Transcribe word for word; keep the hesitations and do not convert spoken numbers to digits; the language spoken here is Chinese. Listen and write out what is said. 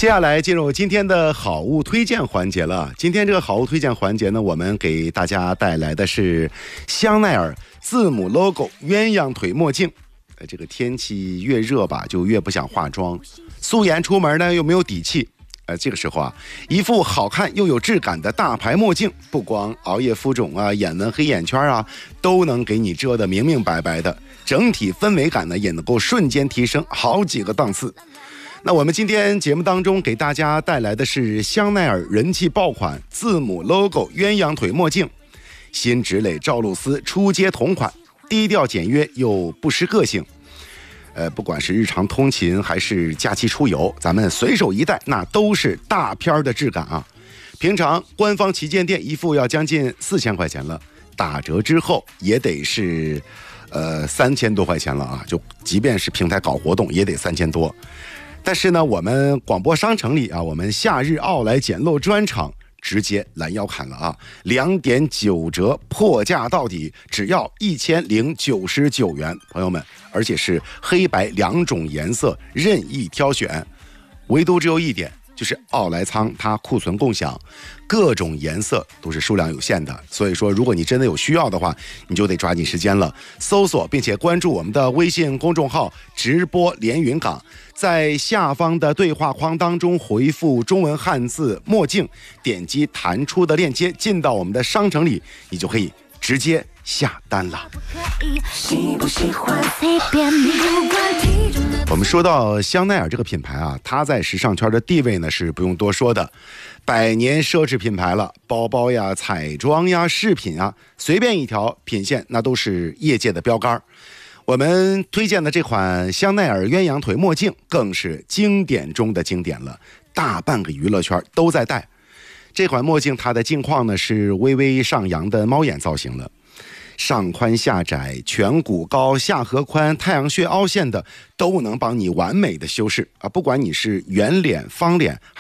接下来进入今天的好物推荐环节了。今天这个好物推荐环节呢，我们给大家带来的是香奈儿字母 logo 鸳鸯腿墨镜。呃，这个天气越热吧，就越不想化妆，素颜出门呢又没有底气。呃，这个时候啊，一副好看又有质感的大牌墨镜，不光熬夜浮肿啊、眼纹、黑眼圈啊，都能给你遮得明明白白的，整体氛围感呢也能够瞬间提升好几个档次。那我们今天节目当中给大家带来的是香奈儿人气爆款字母 logo 鸳鸯腿墨镜，新芷蕾赵露思出街同款，低调简约又不失个性。呃，不管是日常通勤还是假期出游，咱们随手一戴，那都是大片的质感啊！平常官方旗舰店一副要将近四千块钱了，打折之后也得是呃三千多块钱了啊！就即便是平台搞活动，也得三千多。但是呢，我们广播商城里啊，我们夏日奥莱捡漏专场直接拦腰砍了啊，两点九折破价到底，只要一千零九十九元，朋友们，而且是黑白两种颜色任意挑选，唯独只有一点，就是奥莱仓它库存共享，各种颜色都是数量有限的，所以说如果你真的有需要的话，你就得抓紧时间了，搜索并且关注我们的微信公众号直播连云港，在下方的对话框当中回复中文汉字墨镜，点击弹出的链接进到我们的商城里，你就可以直接下单了。我们说到香奈儿这个品牌啊，它在时尚圈的地位呢是不用多说的，百年奢侈品牌了，包包呀、彩妆呀、饰品啊，随便一条品线那都是业界的标杆。我们推荐的这款香奈儿鸳鸯腿墨镜更是经典中的经典了，大半个娱乐圈都在戴。这款墨镜它的镜框呢是微微上扬的猫眼造型了，上宽下窄、颧骨高、下颌宽、太阳穴凹陷的都能帮你完美的修饰啊！不管你是圆脸、方脸